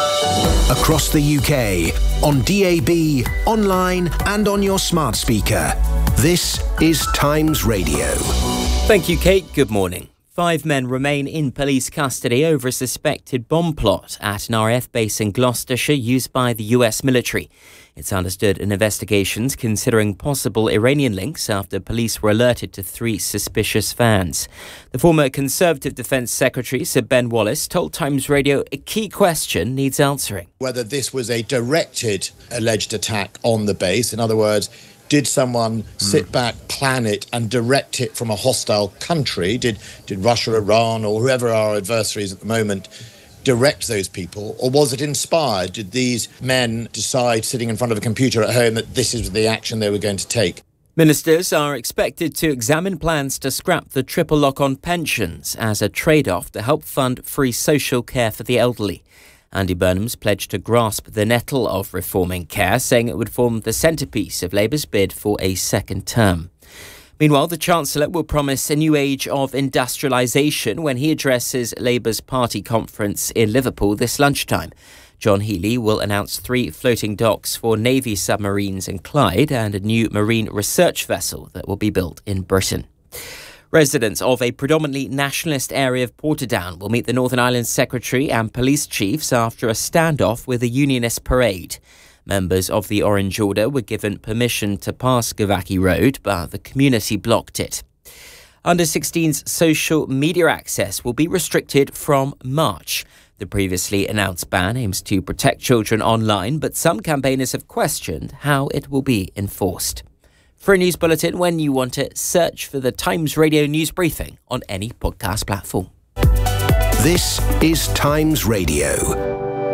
Across the U K, on D A B, online and on your smart speaker. This is Times Radio.
Thank you, Kate. Good morning. Five men remain in police custody over a suspected bomb plot at an R A F base in Gloucestershire used by the U S military. It's understood an investigation's considering possible Iranian links after police were alerted to three suspicious vans. The former Conservative Defence Secretary, Sir Ben Wallace, told Times Radio a key question needs answering.
Whether this was a directed alleged attack on the base, in other words, did someone mm. sit back, plan it and direct it from a hostile country? Did, did Russia, Iran or whoever our adversaries at the moment direct those people, or was it inspired? Did these men decide, sitting in front of a computer at home, that this is the action they were going to take?
Ministers are expected to examine plans to scrap the triple lock on pensions as a trade-off to help fund free social care for the elderly. Andy Burnham's pledged to grasp the nettle of reforming care, saying it would form the centrepiece of Labour's bid for a second term. Meanwhile, the Chancellor will promise a new age of industrialisation when he addresses Labour's party conference in Liverpool this lunchtime. John Healey will announce three floating docks for Navy submarines in Clyde and a new marine research vessel that will be built in Britain. Residents of a predominantly nationalist area of Portadown will meet the Northern Ireland Secretary and police chiefs after a standoff with a unionist parade. Members of the Orange Order were given permission to pass Gavaki Road, but the community blocked it. Under sixteens social media access will be restricted from March. The previously announced ban aims to protect children online, but some campaigners have questioned how it will be enforced. For a news bulletin, when you want it, search for the Times Radio News Briefing on any podcast platform.
This is Times Radio.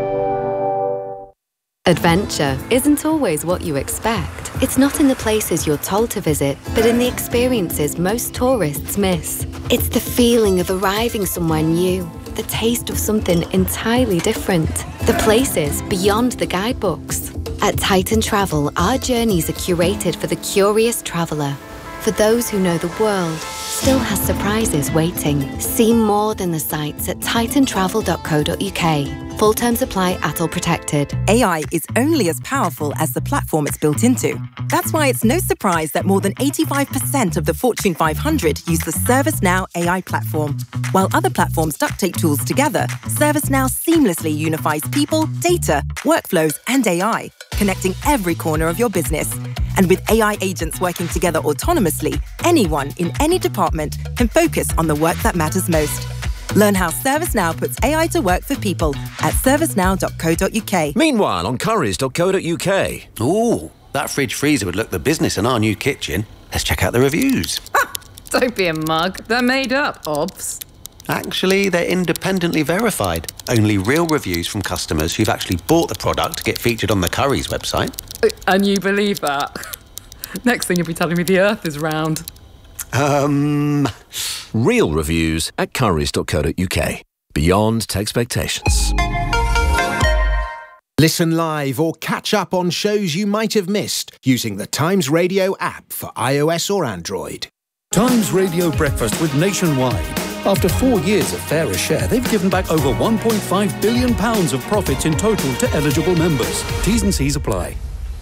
Adventure isn't always what you expect. It's not in the places you're told to visit, but in the experiences most tourists miss. It's the feeling of arriving somewhere new, the taste of something entirely different, the places beyond the guidebooks. At Titan Travel, our journeys are curated for the curious traveller. For those who know the world still has surprises waiting. See more than the sights at titan travel dot co dot uk. Full terms apply at all protected.
A I is only as powerful as the platform it's built into. That's why it's no surprise that more than eighty-five percent of the Fortune five hundred use the ServiceNow A I platform. While other platforms duct tape tools together, ServiceNow seamlessly unifies people, data, workflows, and A I, connecting every corner of your business. And with A I agents working together autonomously, anyone in any department can focus on the work that matters most. Learn how ServiceNow puts A I to work for people at service now dot co dot uk.
Meanwhile, on currys dot co dot uk. Ooh, that fridge freezer would look the business in our new kitchen. Let's check out the reviews.
Don't be a mug. They're made up, obs.
Actually, they're independently verified. Only real reviews from customers who've actually bought the product get featured on the Currys website.
And you believe that? Next thing you'll be telling me the Earth is round.
Um... Real reviews at currys dot co dot uk. Beyond expectations.
Listen live or catch up on shows you might have missed using the Times Radio app for iOS or Android.
Times Radio Breakfast with Nationwide. After four years of fairer share, they've given back over one point five billion pounds of profits in total to eligible members. T's and C's apply.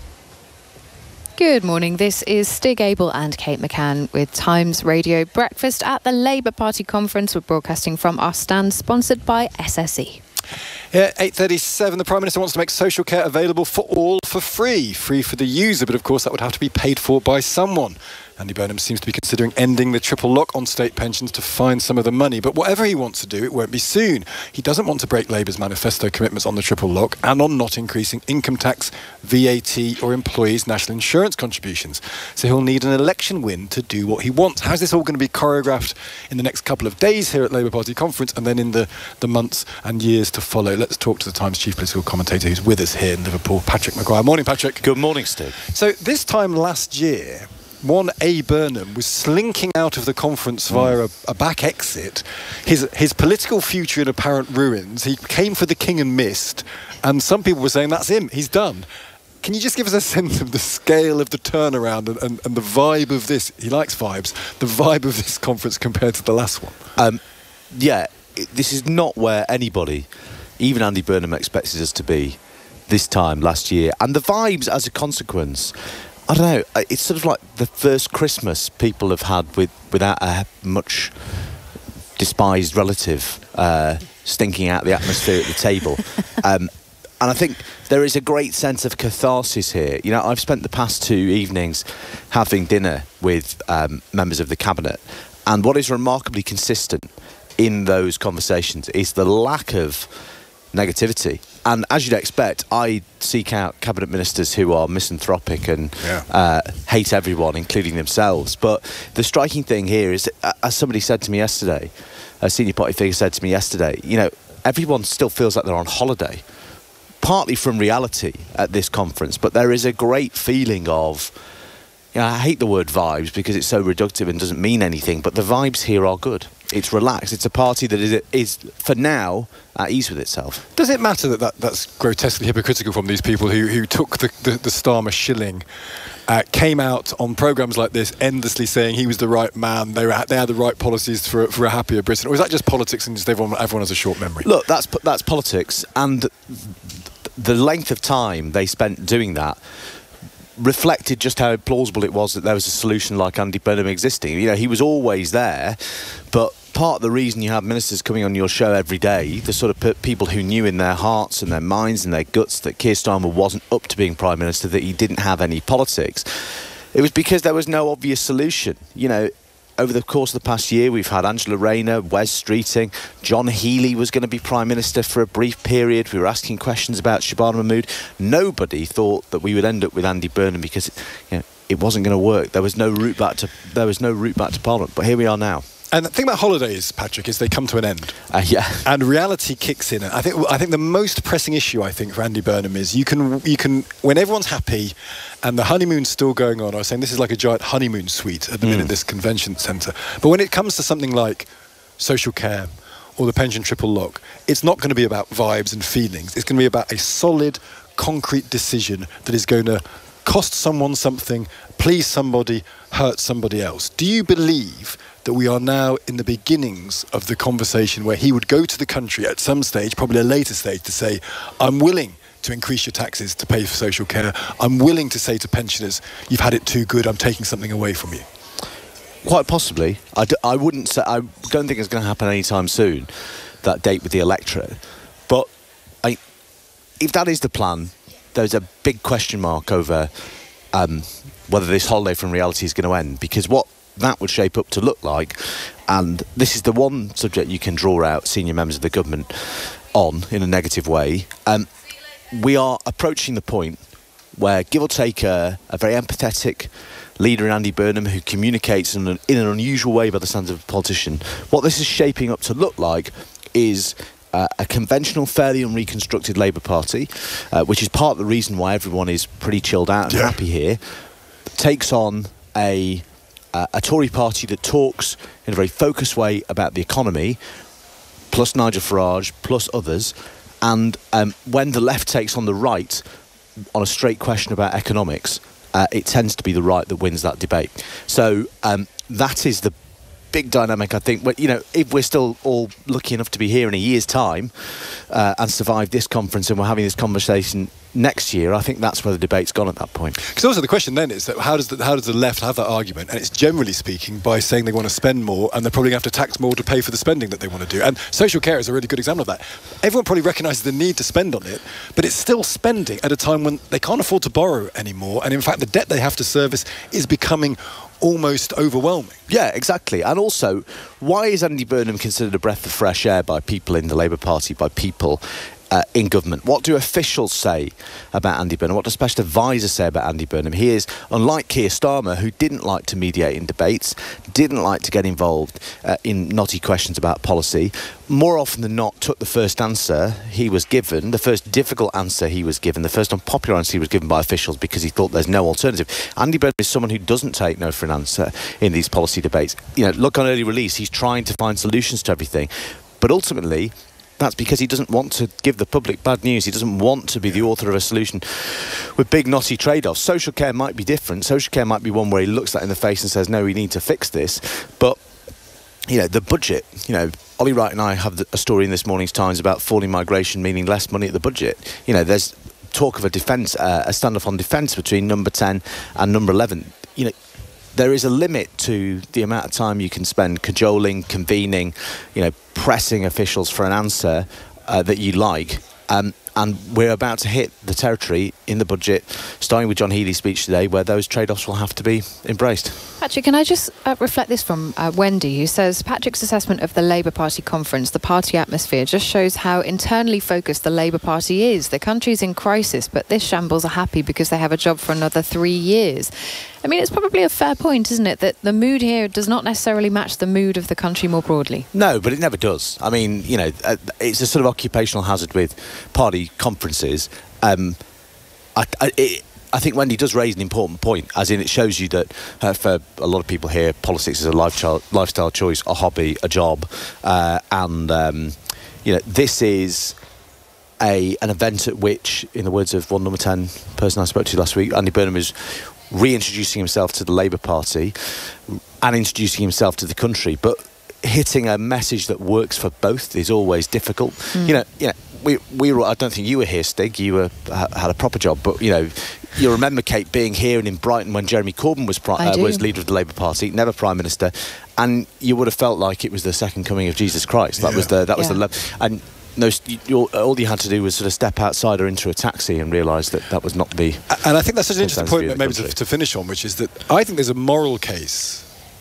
Good morning. This is Stig Abel and Kate McCann with Times Radio Breakfast at the Labour Party conference. We're broadcasting from our stand, sponsored by S S E.
Yeah, eight thirty-seven, the Prime Minister wants to make social care available for all for free. Free for the user, but of course that would have to be paid for by someone. Andy Burnham seems to be considering ending the triple lock on state pensions to find some of the money. But whatever he wants to do, it won't be soon. He doesn't want to break Labour's manifesto commitments on the triple lock and on not increasing income tax, V A T or employees' national insurance contributions. So he'll need an election win to do what he wants. How's this all going to be choreographed in the next couple of days here at Labour Party conference and then in the, the months and years to follow? Let's talk to the Times chief political commentator who's with us here in Liverpool, Patrick Maguire. Morning, Patrick.
Good morning, Steve.
So this time last year, one A. Burnham was slinking out of the conference via a, a back exit. His his political future in apparent ruins. He came for the king and missed, and some people were saying that's him. He's done. Can you just give us a sense of the scale of the turnaround and, and, and the vibe of this? He likes vibes. The vibe of this conference compared to the last one.
Um, yeah, this is not where anybody, even Andy Burnham, expected us to be this time last year. And the vibes, as a consequence, I don't know, it's sort of like the first Christmas people have had with without a much despised relative uh, stinking out the atmosphere at the table. Um, and I think there is a great sense of catharsis here. You know, I've spent the past two evenings having dinner with um, members of the Cabinet, and what is remarkably consistent in those conversations is the lack of negativity. And as you'd expect, I seek out cabinet ministers who are misanthropic and yeah. uh, hate everyone, including themselves. But the striking thing here is, uh, as somebody said to me yesterday, a senior party figure said to me yesterday, you know, everyone still feels like they're on holiday, partly from reality at this conference, but there is a great feeling of, you know, I hate the word vibes because it's so reductive and doesn't mean anything, but the vibes here are good. It's relaxed. It's a party that is, is for now, at ease with itself.
Does it matter that, that that's grotesquely hypocritical from these people who, who took the, the, the Starmer shilling, uh, came out on programmes like this endlessly saying he was the right man, they, were, they had the right policies for, for a happier Britain? Or is that just politics and just everyone, everyone has a short memory?
Look, that's, that's politics, and the length of time they spent doing that reflected just how plausible it was that there was a solution like Andy Burnham existing. You know, he was always there, but part of the reason you have ministers coming on your show every day, the sort of p- people who knew in their hearts and their minds and their guts that Keir Starmer wasn't up to being Prime Minister, that he didn't have any politics, it was because there was no obvious solution. You know, over the course of the past year, we've had Angela Rayner, Wes Streeting, John Healey was going to be Prime Minister for a brief period. We were asking questions about Shabana Mahmood. Nobody thought that we would end up with Andy Burnham because, you know, it wasn't going to work. There was no route back to there was no route back to Parliament. But here we are now.
And the thing about holidays, Patrick, is they come to an end.
Uh, yeah.
And reality kicks in. I think I think the most pressing issue, I think, for Andy Burnham is you can you can when everyone's happy and the honeymoon's still going on. I was saying this is like a giant honeymoon suite at the
Mm.
minute, this convention centre. But when it comes to something like social care or the pension triple lock, it's not going to be about vibes and feelings. It's going to be about a solid, concrete decision that is going to cost someone something, please somebody, hurt somebody else. Do you believe that we are now in the beginnings of the conversation where he would go to the country at some stage, probably a later stage, to say, I'm willing to increase your taxes to pay for social care. I'm willing to say to pensioners, you've had it too good, I'm taking something away from you.
Quite possibly. I, d- I wouldn't say, I don't think it's going to happen anytime soon, that date with the electorate. But I, if that is the plan, there's a big question mark over um, whether this holiday from reality is going to end, because what that would shape up to look like, and this is the one subject you can draw out senior members of the government on in a negative way, um, we are approaching the point where, give or take a, a very empathetic leader in Andy Burnham who communicates in an, in an unusual way by the standards of a politician, what this is shaping up to look like is Uh, a conventional, fairly unreconstructed Labour Party, uh, which is part of the reason why everyone is pretty chilled out and yeah. happy here, takes on a uh, a Tory party that talks in a very focused way about the economy, plus Nigel Farage, plus others, and um, when the left takes on the right on a straight question about economics, uh, it tends to be the right that wins that debate. So um, that is the big dynamic, I think. But, you know, if we're still all lucky enough to be here in a year's time uh, and survive this conference, and we're having this conversation next year, I think that's where the debate's gone at that point.
Because also the question then is that how does the, how does the left have that argument? And it's generally speaking by saying they want to spend more, and they're probably going to have to tax more to pay for the spending that they want to do. And social care is a really good example of that. Everyone probably recognises the need to spend on it, but it's still spending at a time when they can't afford to borrow anymore, and in fact the debt they have to service is becoming almost overwhelming.
Yeah, exactly. And also, why is Andy Burnham considered a breath of fresh air by people in the Labour Party, by people uh, in government? What do officials say about Andy Burnham? What do special advisors say about Andy Burnham? He is, unlike Keir Starmer, who didn't like to mediate in debates, didn't like to get involved uh, in knotty questions about policy, more often than not took the first answer he was given, the first difficult answer he was given, the first unpopular answer he was given by officials because he thought there's no alternative. Andy Burnham is someone who doesn't take no for an answer in these policy debates. You know, look on early release, he's trying to find solutions to everything. But ultimately, that's because he doesn't want to give the public bad news. He doesn't want to be the author of a solution with big knotty trade-offs. Social care might be different. Social care might be one where he looks that in the face and says, no, we need to fix this. But, you know, the budget, you know, Ollie Wright and I have a story in this morning's Times about falling migration meaning less money at the budget. You know, there's talk of a defence, uh, a standoff on defence between number ten and number eleven. You know, there is a limit to the amount of time you can spend cajoling, convening, you know, pressing officials for an answer uh, that you like. Um, and we're about to hit the territory in the budget, starting with John Healey's speech today, where those trade-offs will have to be embraced.
Patrick, can I just uh, reflect this from uh, Wendy, who says Patrick's assessment of the Labour Party conference, the party atmosphere, just shows how internally focused the Labour Party is. The country's in crisis, but this shambles are happy because they have a job for another three years. I mean, it's probably a fair point, isn't it, that the mood here does not necessarily match the mood of the country more broadly?
No, but it never does. I mean, you know, uh, it's a sort of occupational hazard with party conferences. Um, I, I, it, I think Wendy does raise an important point, as in it shows you that uh, for a lot of people here, politics is a lifestyle, lifestyle choice, a hobby, a job, uh, and um, you know, this is a an event at which, in the words of one number ten person I spoke to last week, Andy Burnham is reintroducing himself to the Labour Party and introducing himself to the country, but hitting a message that works for both is always difficult. Mm. You know, you know, we we were, I don't think you were here, Stig. You were had a proper job, but you know, you remember, Kate, being here and in Brighton when Jeremy Corbyn was pri- uh, was leader of the Labour Party, never Prime Minister, and you would have felt like it was the second coming of Jesus Christ. That yeah. was the that was yeah. the love. And no, you, all you had to do was sort of step outside or into a taxi and realise that that was not the.
And I think that's such an interesting point, maybe to, to finish on, which is that I think there's a moral case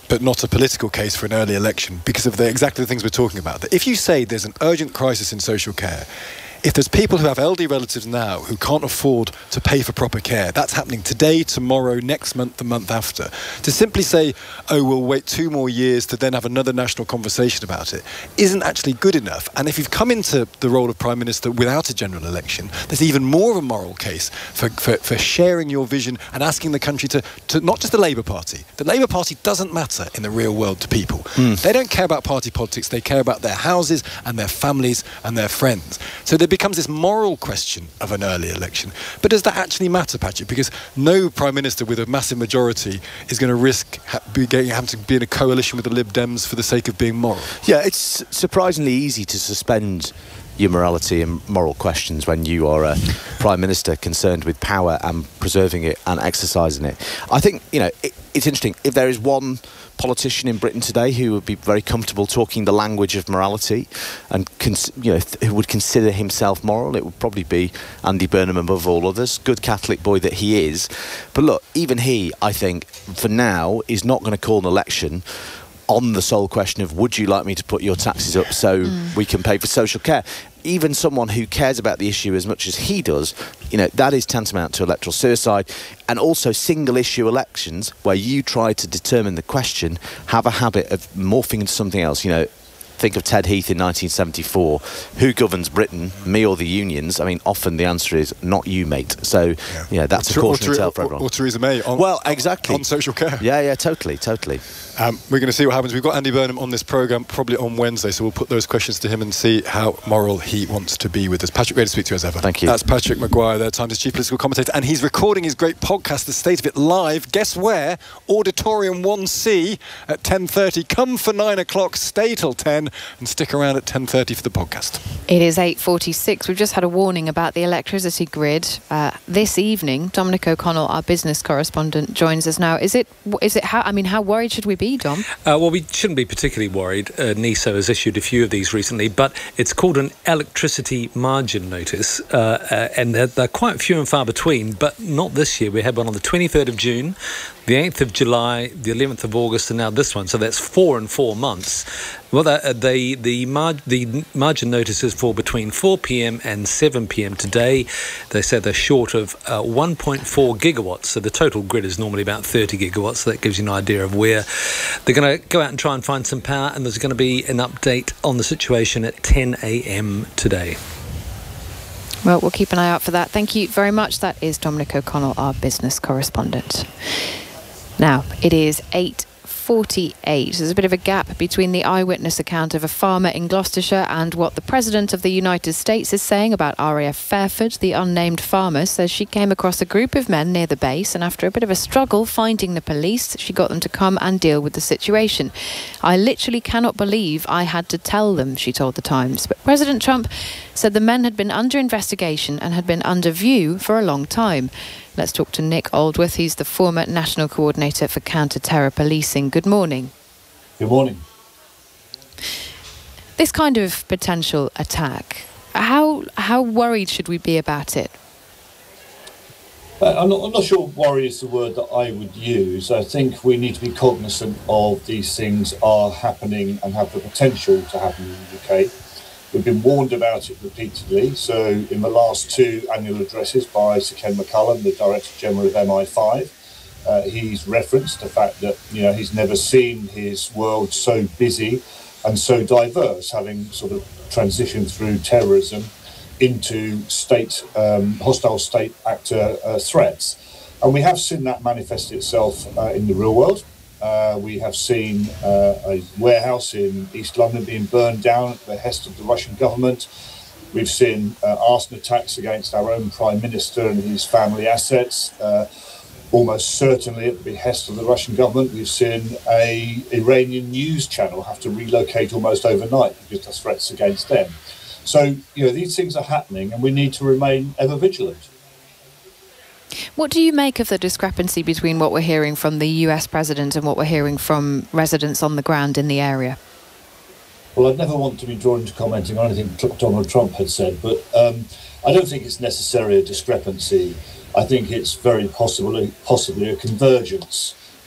but not a political case for an early election because of the exactly the things we're talking about. That if you say there's an urgent crisis in social care, if there's people who have elderly relatives now who can't afford to pay for proper care, that's happening today, tomorrow, next month, the month after. To simply say, oh, we'll wait two more years to then have another national conversation about it, isn't actually good enough. And if you've come into the role of Prime Minister without a general election, there's even more of a moral case for, for, for sharing your vision and asking the country to, to, not just the Labour Party. The Labour Party doesn't matter in the real world to people. Mm. They don't care about party politics, they care about their houses and their families and their friends. So there becomes this moral question of an early election. But does that actually matter, Patrick? Because no Prime Minister with a massive majority is going to risk ha- be getting, having to be in a coalition with the Lib Dems for the sake of being moral.
Yeah, it's surprisingly easy to suspend your morality and moral questions when you are a Prime Minister concerned with power and preserving it and exercising it. I think, you know, it, it's interesting. If there is one politician in Britain today who would be very comfortable talking the language of morality and cons- you know th- who would consider himself moral, it would probably be Andy Burnham above all others. Good Catholic boy that he is. But look, even he, I think, for now, is not going to call an election on the sole question of would you like me to put your taxes up so mm. we can pay for social care. Even someone who cares about the issue as much as he does, you know, that is tantamount to electoral suicide. And also single issue elections where you try to determine the question have a habit of morphing into something else. You know, think of Ted Heath in nineteen seventy-four. Who governs Britain, me or the unions? I mean, often the answer is not you, mate. So, yeah, yeah that's or, a cautionary tale for everyone.
Or, or Theresa May on,
well, exactly.
on social care.
Yeah, yeah, totally, totally.
Um, we're going to see what happens. We've got Andy Burnham on this programme probably on Wednesday, so we'll put those questions to him and see how moral he wants to be with us. Patrick, great to speak to you as ever.
Thank you.
That's Patrick Maguire, there, Times' chief political commentator, and he's recording his great podcast, The State of It, live. Guess where? Auditorium one C at ten thirty. Come for nine o'clock, stay till ten, and stick around at ten thirty for the podcast.
It is eight forty-six. We've just had a warning about the electricity grid. Uh, this evening, Dominic O'Connell, our business correspondent, joins us now. Is it, is it how, I mean, how worried should we be, Dom?
Uh, well, we shouldn't be particularly worried. Uh, NESO has issued a few of these recently, but it's called an electricity margin notice, uh, uh, and they're, they're quite few and far between, but not this year. We had one on the twenty-third of June, the eighth of July, the eleventh of August, and now this one. So that's four and four months. Well, the the the, mar- the margin notice is for between four p.m. and seven p.m. today. They say they're short of uh, one point four gigawatts. So the total grid is normally about thirty gigawatts. So that gives you an idea of where they're going to go out and try and find some power. And there's going to be an update on the situation at ten a.m. today.
Well, we'll keep an eye out for that. Thank you very much. That is Dominic O'Connell, our business correspondent. Now, it is eight forty-eight. There's a bit of a gap between the eyewitness account of a farmer in Gloucestershire and what the President of the United States is saying about R A F Fairford. The unnamed farmer says she came across a group of men near the base, and after a bit of a struggle finding the police, she got them to come and deal with the situation. I literally cannot believe I had to tell them, she told The Times. But President Trump said the men had been under investigation and had been under view for a long time. Let's talk to Nick Aldworth. He's the former National Coordinator for Counter-Terror Policing. Good morning.
Good morning.
This kind of potential attack, how how worried should we be about it?
Uh, I'm, not, I'm not sure worry is the word that I would use. I think we need to be cognizant of these things are happening and have the potential to happen in the U K. We've been warned about it repeatedly. So in the last two annual addresses by Sir Ken McCullum, the Director General of M I five, uh, he's referenced the fact that, you know, he's never seen his world so busy and so diverse, having sort of transitioned through terrorism into state, um, hostile state actor uh, threats. And we have seen that manifest itself uh, in the real world. Uh, we have seen uh, a warehouse in East London being burned down at the behest of the Russian government. We've seen uh, arson attacks against our own Prime Minister and his family assets, uh, almost certainly at the behest of the Russian government. We've seen a Iranian news channel have to relocate almost overnight because of threats against them. So, you know, these things are happening and we need to remain ever vigilant.
What do you make of the discrepancy between what we're hearing from the U S president and what we're hearing from residents on the ground in the area?
Well, I'd never want to be drawn into commenting on anything Donald Trump had said, but um, I don't think it's necessarily a discrepancy. I think it's very possibly, possibly a convergence.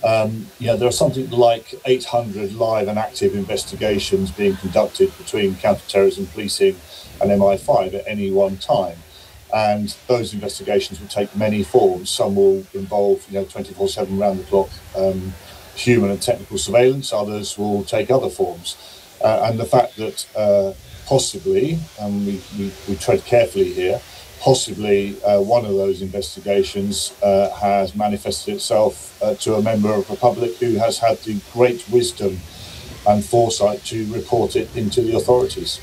Um, you know, there are something like eight hundred live and active investigations being conducted between counter-terrorism policing and M I five at any one time. And those investigations will take many forms. Some will involve, you know, twenty-four seven round-the-clock um, human and technical surveillance. Others will take other forms. Uh, and the fact that uh, possibly, and we, we, we tread carefully here, possibly uh, one of those investigations uh, has manifested itself uh, to a member of the public who has had the great wisdom and foresight to report it into the authorities.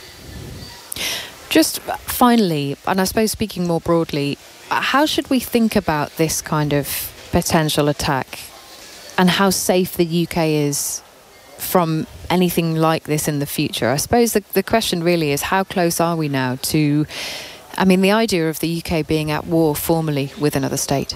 Just finally, and I suppose speaking more broadly, how should we think about this kind of potential attack and how safe the U K is from anything like this in the future? I suppose the, the question really is, how close are we now to, I mean, the idea of the U K being at war formally with another state?